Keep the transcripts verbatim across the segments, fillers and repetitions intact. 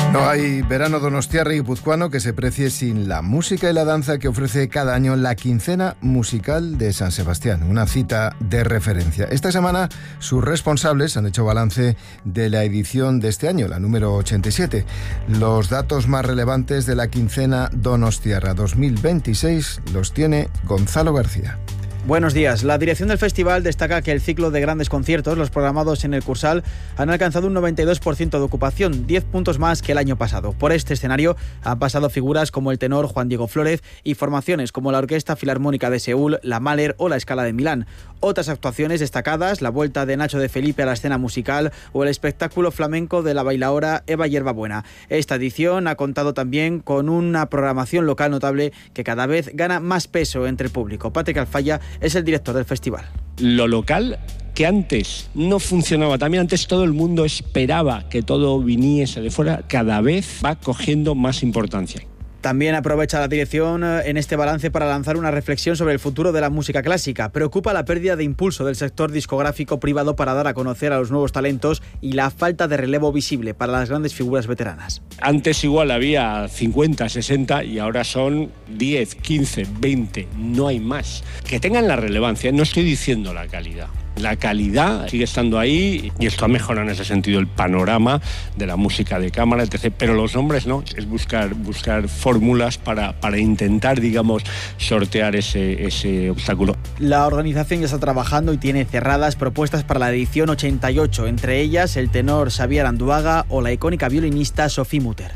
No hay verano donostiarra y guipuzcoano que se precie sin la música y la danza que ofrece cada año la Quincena Musical de San Sebastián, una cita de referencia. Esta semana sus responsables han hecho balance de la edición de este año, la número ochenta y siete. Los datos más relevantes de la Quincena Donostiarra dos mil veintiséis los tiene Gonzalo García. Buenos días. La dirección del festival destaca que el ciclo de grandes conciertos, los programados en el Cursal, han alcanzado un noventa y dos por ciento de ocupación, diez puntos más que el año pasado. Por este escenario han pasado figuras como el tenor Juan Diego Flórez y formaciones como la Orquesta Filarmónica de Seúl, la Mahler o la Scala de Milán. Otras actuaciones destacadas, la vuelta de Nacho de Felipe a la escena musical o el espectáculo flamenco de la bailaora Eva Hierbabuena. Esta edición ha contado también con una programación local notable que cada vez gana más peso entre el público. Patrick Alfaya es el director del festival. Lo local, que antes no funcionaba, también antes todo el mundo esperaba que todo viniese de fuera, cada vez va cogiendo más importancia. También aprovecha la dirección en este balance para lanzar una reflexión sobre el futuro de la música clásica. Preocupa la pérdida de impulso del sector discográfico privado para dar a conocer a los nuevos talentos y la falta de relevo visible para las grandes figuras veteranas. Antes igual había cincuenta, sesenta y ahora son diez, quince, veinte, no hay más. Que tengan la relevancia, no estoy diciendo la calidad. La calidad sigue estando ahí y esto ha mejorado en ese sentido el panorama de la música de cámara, etcétera. Pero los nombres no, es buscar, buscar fórmulas para, para intentar, digamos, sortear ese, ese obstáculo. La organización ya está trabajando y tiene cerradas propuestas para la edición ochenta y ocho, entre ellas el tenor Xavier Anduaga o la icónica violinista Sophie Mutter.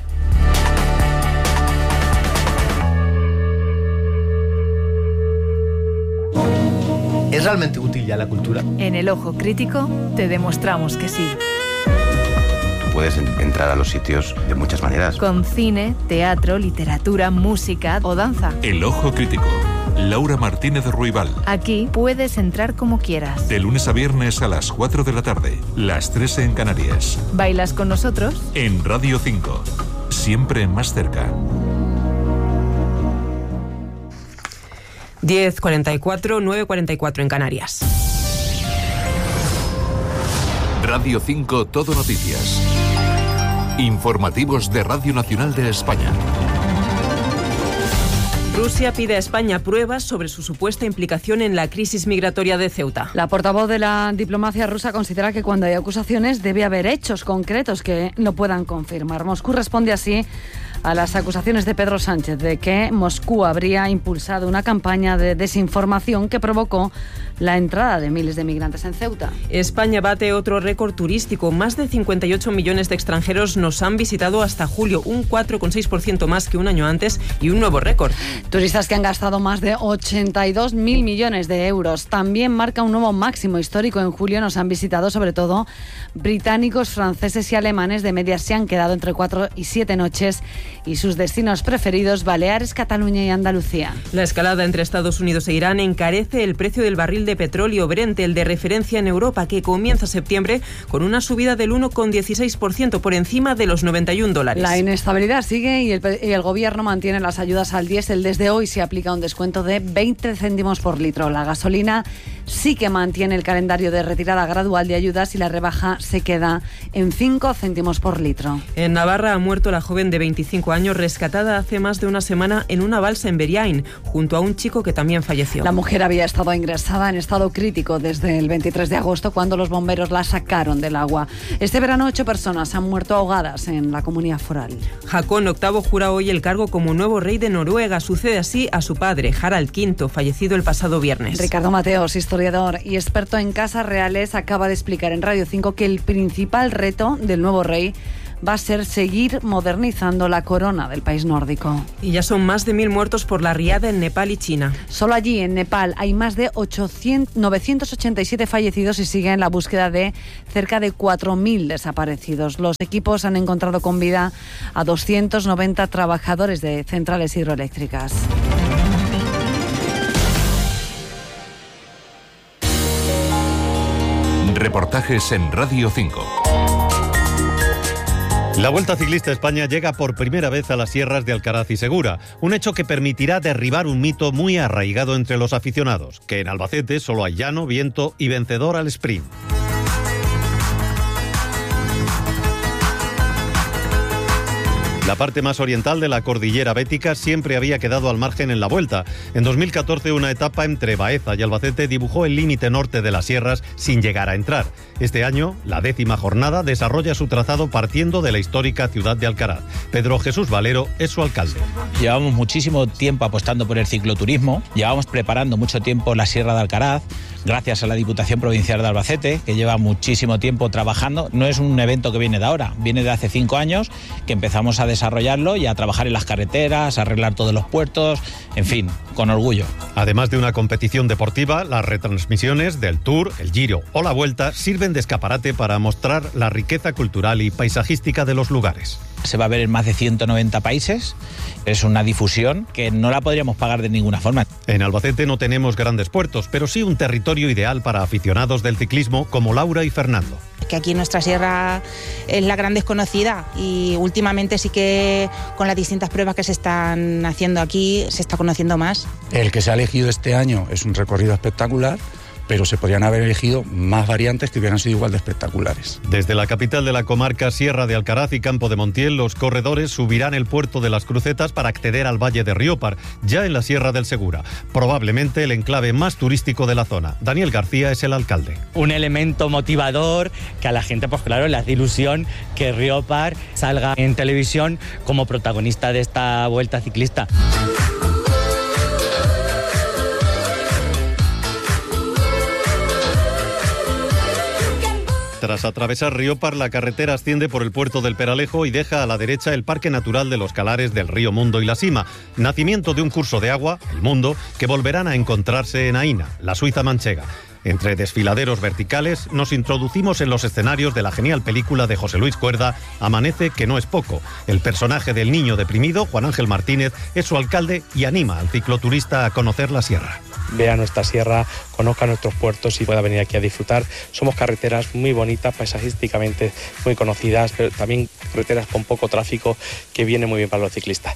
¿Es realmente útil ya la cultura? En El Ojo Crítico te demostramos que sí. Tú puedes entrar a los sitios de muchas maneras. Con cine, teatro, literatura, música o danza. El Ojo Crítico. Laura Martínez Ruibal. Aquí puedes entrar como quieras. De lunes a viernes a las cuatro de la tarde, las tres en Canarias. ¿Bailas con nosotros? En Radio cinco. Siempre más cerca. diez cuarenta y cuatro, nueve cuarenta y cuatro en Canarias. Radio cinco Todo Noticias. Informativos de Radio Nacional de España. Rusia pide a España pruebas sobre su supuesta implicación en la crisis migratoria de Ceuta. La portavoz de la diplomacia rusa considera que cuando hay acusaciones debe haber hechos concretos que lo puedan confirmar. Moscú responde así a las acusaciones de Pedro Sánchez de que Moscú habría impulsado una campaña de desinformación que provocó la entrada de miles de migrantes en Ceuta. España bate otro récord turístico. Más de cincuenta y ocho millones de extranjeros nos han visitado hasta julio, un cuatro coma seis por ciento más que un año antes y un nuevo récord. Turistas que han gastado más de ochenta y dos mil millones de euros. También marca un nuevo máximo histórico. En julio nos han visitado sobre todo británicos, franceses y alemanes. De media se han quedado entre cuatro y siete noches y sus destinos preferidos, Baleares, Cataluña y Andalucía. La escalada entre Estados Unidos e Irán encarece el precio del barril de petróleo Brent, el de referencia en Europa, que comienza septiembre con una subida del uno coma dieciséis por ciento por encima de los noventa y un dólares. La inestabilidad sigue y el, y el gobierno mantiene las ayudas al diésel. Desde hoy se aplica un descuento de veinte céntimos por litro. La gasolina sí que mantiene el calendario de retirada gradual de ayudas y la rebaja se queda en cinco céntimos por litro. En Navarra ha muerto la joven de veinticinco años rescatada hace más de una semana en una balsa en Beriain, junto a un chico que también falleció. La mujer había estado ingresada en estado crítico desde el veintitrés de agosto, cuando los bomberos la sacaron del agua. Este verano ocho personas han muerto ahogadas en la Comunidad Foral. Haakon octavo jura hoy el cargo como nuevo rey de Noruega. Sucede así a su padre, Harald quinto, fallecido el pasado viernes. Ricardo Mateos, historiador y experto en casas reales, acaba de explicar en Radio cinco que el principal reto del nuevo rey va a ser seguir modernizando la corona del país nórdico. Y ya son más de mil muertos por la riada en Nepal y China. Solo allí, en Nepal, hay más de novecientos ochenta y siete fallecidos y sigue en la búsqueda de cerca de cuatro mil desaparecidos. Los equipos han encontrado con vida a doscientos noventa trabajadores de centrales hidroeléctricas. Reportajes en Radio cinco. La Vuelta Ciclista a España llega por primera vez a las sierras de Alcaraz y Segura, un hecho que permitirá derribar un mito muy arraigado entre los aficionados, que en Albacete solo hay llano, viento y vencedor al sprint. La parte más oriental de la cordillera bética siempre había quedado al margen en la Vuelta. En dos mil catorce, una etapa entre Baeza y Albacete dibujó el límite norte de las sierras sin llegar a entrar. Este año, la décima jornada desarrolla su trazado partiendo de la histórica ciudad de Alcaraz. Pedro Jesús Valero es su alcalde. Llevamos muchísimo tiempo apostando por el cicloturismo, llevamos preparando mucho tiempo la Sierra de Alcaraz, gracias a la Diputación Provincial de Albacete, que lleva muchísimo tiempo trabajando. No es un evento que viene de ahora, viene de hace cinco años, que empezamos a desarrollarlo y a trabajar en las carreteras, a arreglar todos los puertos, en fin, con orgullo. Además de una competición deportiva, las retransmisiones del Tour, el Giro o la Vuelta sirven de escaparate para mostrar la riqueza cultural y paisajística de los lugares. Se va a ver en más de ciento noventa países. Es una difusión que no la podríamos pagar de ninguna forma. En Albacete no tenemos grandes puertos, pero sí un territorio ideal para aficionados del ciclismo como Laura y Fernando. Que aquí nuestra sierra es la gran desconocida y últimamente sí que con las distintas pruebas que se están haciendo aquí se está conociendo más. El que se ha elegido este año es un recorrido espectacular, pero se podrían haber elegido más variantes que hubieran sido igual de espectaculares. Desde la capital de la comarca Sierra de Alcaraz y Campo de Montiel, los corredores subirán el puerto de las Crucetas para acceder al Valle de Riópar, ya en la Sierra del Segura, probablemente el enclave más turístico de la zona. Daniel García es el alcalde. Un elemento motivador que a la gente, pues claro, le hace ilusión que Riópar salga en televisión como protagonista de esta vuelta ciclista. Tras atravesar Riópar, la carretera asciende por el puerto del Peralejo y deja a la derecha el Parque Natural de los Calares del Río Mundo y la Sima, nacimiento de un curso de agua, el Mundo, que volverán a encontrarse en Aína, la Suiza manchega. Entre desfiladeros verticales nos introducimos en los escenarios de la genial película de José Luis Cuerda, Amanece, que no es poco. El personaje del niño deprimido, Juan Ángel Martínez, es su alcalde y anima al cicloturista a conocer la sierra. Vea nuestra sierra, conozca nuestros puertos y pueda venir aquí a disfrutar. Somos carreteras muy bonitas, paisajísticamente muy conocidas, pero también carreteras con poco tráfico que viene muy bien para los ciclistas.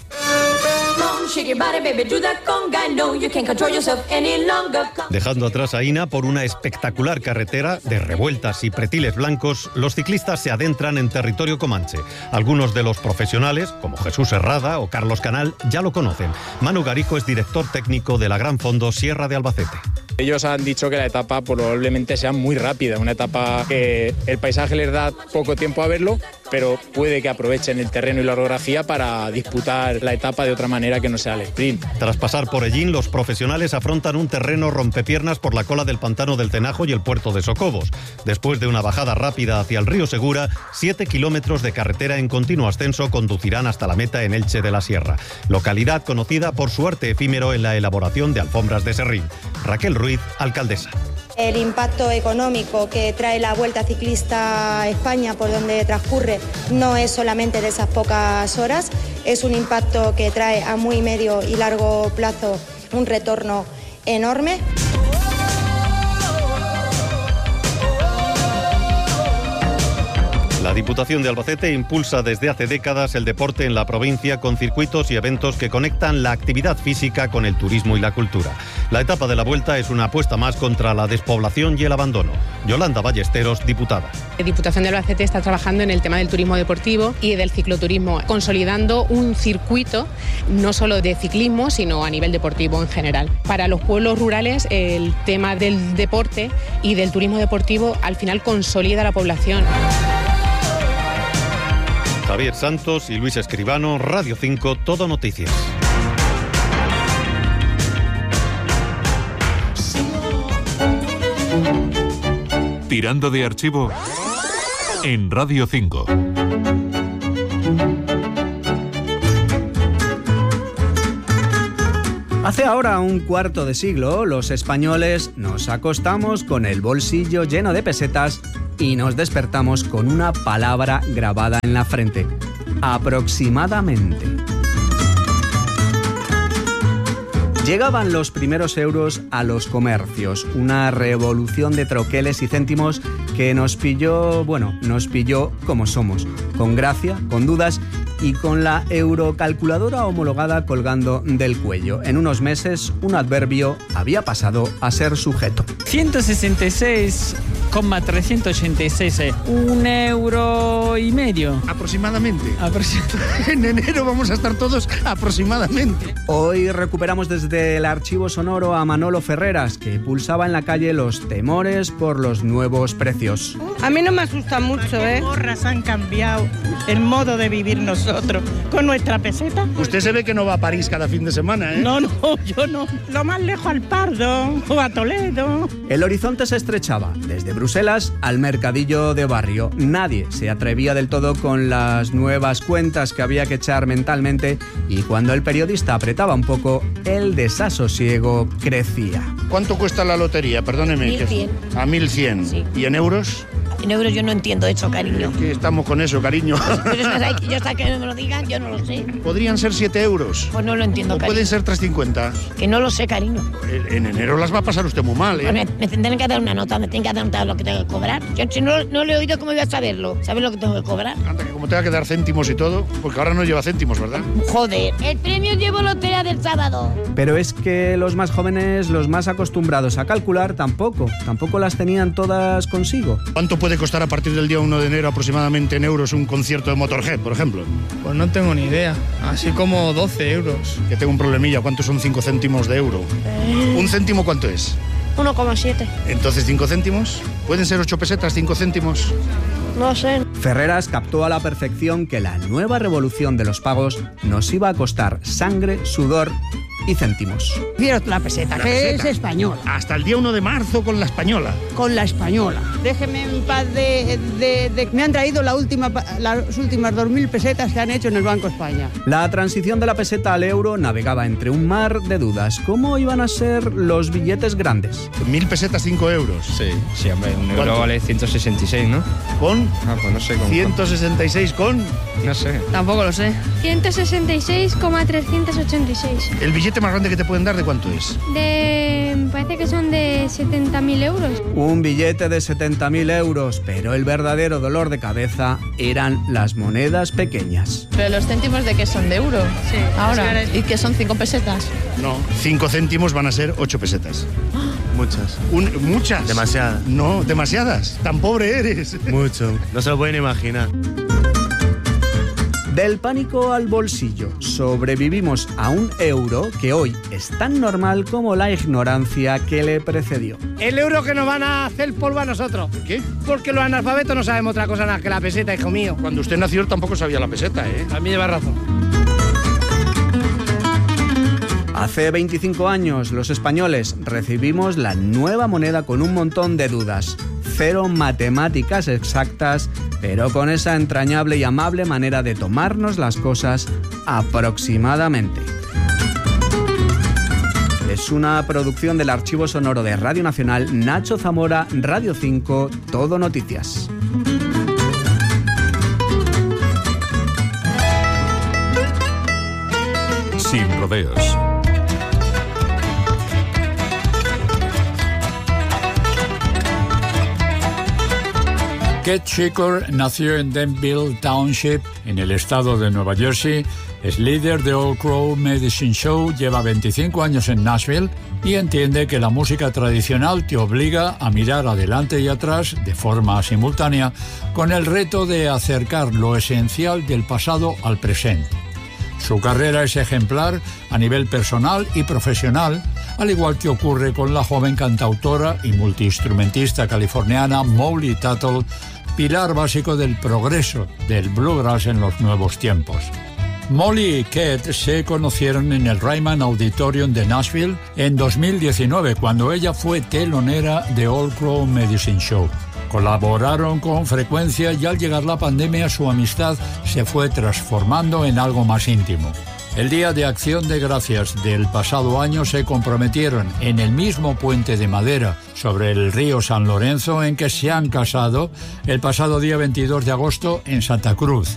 Dejando atrás a Aína por una espectacular carretera de revueltas y pretiles blancos, los ciclistas se adentran en territorio comanche. Algunos de los profesionales, como Jesús Herrada o Carlos Canal, ya lo conocen. Manu Garijo es director técnico de la Gran Fondo Sierra de Albacete. Ellos han dicho que la etapa probablemente sea muy rápida, una etapa que el paisaje les da poco tiempo a verlo, pero puede que aprovechen el terreno y la orografía para disputar la etapa de otra manera que no sea el sprint. Tras pasar por Ellín, los profesionales afrontan un terreno rompepiernas por la cola del pantano del Cenajo y el puerto de Socobos. Después de una bajada rápida hacia el río Segura, siete kilómetros de carretera en continuo ascenso conducirán hasta la meta en Elche de la Sierra, localidad conocida por su arte efímero en la elaboración de alfombras de serrín. Raquel Ruiz, alcaldesa. El impacto económico que trae la Vuelta Ciclista a España, por donde transcurre, no es solamente de esas pocas horas, es un impacto que trae a muy medio y largo plazo un retorno enorme. La Diputación de Albacete impulsa desde hace décadas el deporte en la provincia con circuitos y eventos que conectan la actividad física con el turismo y la cultura. La etapa de la Vuelta es una apuesta más contra la despoblación y el abandono. Yolanda Ballesteros, diputada. La Diputación de Albacete está trabajando en el tema del turismo deportivo y del cicloturismo, consolidando un circuito no solo de ciclismo, sino a nivel deportivo en general. Para los pueblos rurales, el tema del deporte y del turismo deportivo al final consolida la población. Javier Santos y Luis Escribano, Radio cinco, Todo Noticias. Tirando de archivo en Radio cinco. Hace ahora un cuarto de siglo, los españoles nos acostamos con el bolsillo lleno de pesetas y nos despertamos con una palabra grabada en la frente. Aproximadamente. Llegaban los primeros euros a los comercios, una revolución de troqueles y céntimos que nos pilló, bueno, nos pilló como somos, con gracia, con dudas y con la eurocalculadora homologada colgando del cuello. En unos meses, un adverbio había pasado a ser sujeto. ciento sesenta y seis coma trescientos ochenta y seis. Un euro y medio. Aproximadamente. Aproximadamente. En enero vamos a estar todos aproximadamente. Hoy recuperamos desde el archivo sonoro a Manolo Ferreras, que pulsaba en la calle los temores por los nuevos precios. A mí no me asusta mucho, ¿eh? Porras han cambiado el modo de vivir nosotros con nuestra peseta. Usted se ve que no va a París cada fin de semana, ¿eh? No, no, yo no. Lo más lejos al Pardo o a Toledo. El horizonte se estrechaba, desde Bruselas al mercadillo de barrio. Nadie se atrevía del todo con las nuevas cuentas que había que echar mentalmente, y cuando el periodista apretaba un poco, el desasosiego crecía. ¿Cuánto cuesta la lotería? Perdóneme. mil cien. A mil cien. Sí. ¿Y en euros? En euros yo no entiendo eso, cariño. ¿Qué estamos con eso, cariño? Pero eso, yo hasta que no me lo digan, yo no lo sé. ¿Podrían ser siete euros? Pues no lo entiendo, ¿O cariño. pueden ser tres cincuenta? Que no lo sé, cariño. En enero las va a pasar usted muy mal, ¿eh? Pues me, me tendrán que dar una nota, me tienen que dar una nota de lo que tengo que cobrar. Yo si no, no lo he oído, ¿cómo voy a saberlo? ¿Sabes lo que tengo que cobrar? Anda, que como tenga que dar céntimos y todo, porque ahora no lleva céntimos, ¿verdad? Joder. El premio llevo lotería del sábado. Pero es que los más jóvenes, los más acostumbrados a calcular, tampoco, tampoco las tenían todas consigo. ¿Cuánto puede costar a partir del día uno de enero aproximadamente en euros un concierto de Motorhead, por ejemplo? Pues no tengo ni idea. Así como doce euros. Que tengo un problemilla. ¿Cuántos son cinco céntimos de euro? Eh. ¿Un céntimo cuánto es? uno coma siete. Entonces, ¿cinco céntimos? ¿Pueden ser ocho pesetas, cinco céntimos? No sé. Ferreras captó a la perfección que la nueva revolución de los pagos nos iba a costar sangre, sudor y céntimos. Quiero la peseta, La que peseta. es española. Hasta el día uno de marzo con la española. Con la española. Déjeme en paz de, de, de... Me han traído la última, las últimas dos mil pesetas que han hecho en el Banco España. La transición de la peseta al euro navegaba entre un mar de dudas. ¿Cómo iban a ser los billetes grandes? Mil pesetas, cinco euros. Sí, sí, hombre, un euro ¿Cuánto? vale ciento sesenta y seis, ¿no? ¿Con? Ah, pues no sé cómo. ciento sesenta y seis con... No sé. Tampoco lo sé. ciento sesenta y seis coma trescientos ochenta y seis. ¿El billete más grande que te pueden dar de cuánto es? De... me parece que son de setenta mil euros. Un billete de setenta mil euros, pero el verdadero dolor de cabeza eran las monedas pequeñas. ¿Pero los céntimos de qué son? ¿De euro? Sí. Ahora. ¿Y qué son? ¿Cinco pesetas? No, cinco céntimos van a ser ocho pesetas. Muchas. Un, ¿Muchas? Demasiadas. No, demasiadas. Tan pobre eres. Mucho. No se lo pueden imaginar. Del pánico al bolsillo, sobrevivimos a un euro que hoy es tan normal como la ignorancia que le precedió. El euro que nos van a hacer polvo a nosotros. ¿Por qué? Porque los analfabetos no sabemos otra cosa nada que la peseta, hijo mío. Cuando usted nació tampoco sabía la peseta, ¿eh? A mí lleva razón. Hace veinticinco años los españoles recibimos la nueva moneda con un montón de dudas. Cero matemáticas exactas, pero con esa entrañable y amable manera de tomarnos las cosas aproximadamente. Es una producción del Archivo Sonoro de Radio Nacional, Nacho Zamora, Radio cinco, Todo Noticias. Sin rodeos. Kate Shecker nació en Denville Township, en el estado de Nueva Jersey. Es líder de Old Crow Medicine Show, lleva veinticinco años en Nashville y entiende que la música tradicional te obliga a mirar adelante y atrás de forma simultánea, con el reto de acercar lo esencial del pasado al presente. Su carrera es ejemplar a nivel personal y profesional, al igual que ocurre con la joven cantautora y multiinstrumentista californiana Molly Tuttle, pilar básico del progreso del bluegrass en los nuevos tiempos. Molly y Kate se conocieron en el Ryman Auditorium de Nashville en dos mil diecinueve, cuando ella fue telonera de Old Crow Medicine Show. Colaboraron con frecuencia y al llegar la pandemia su amistad se fue transformando en algo más íntimo. El Día de Acción de Gracias del pasado año se comprometieron en el mismo puente de madera sobre el río San Lorenzo en que se han casado el pasado día veintidós de agosto en Santa Cruz.